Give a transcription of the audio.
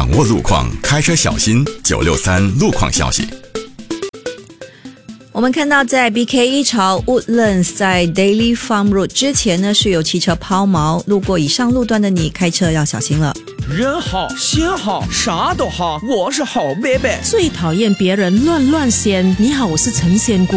掌握路况，开车小心。963路况消息。 我们看到在 BKE 朝 Woodlands 在 Daily Farm Road 之前呢是有汽车抛锚，路过以上路段的你开车要小心了。 人好心好啥都好，我是好伯伯。 最讨厌别人乱先。你好，我是陈仙姑。